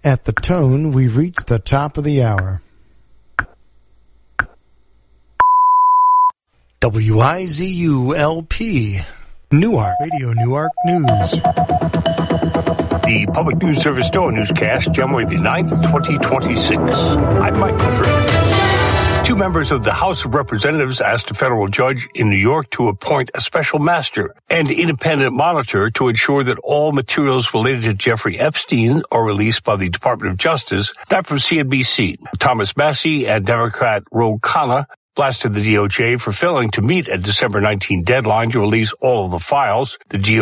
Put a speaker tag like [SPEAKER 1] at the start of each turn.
[SPEAKER 1] At the tone, we've reached the top of the hour. WIZU-LP, Newark, Radio Newark News.
[SPEAKER 2] The Public News Service NOAA newscast, January the 9th, 2026. I'm Mike Clifford. Two members of the House of Representatives asked a federal judge in New York to appoint a special master and independent monitor to ensure that all materials related to Jeffrey Epstein are released by the Department of Justice. That from CNBC. Thomas Massie and Democrat Ro Khanna blasted the DOJ for failing to meet a December 19 deadline to release all of the files. The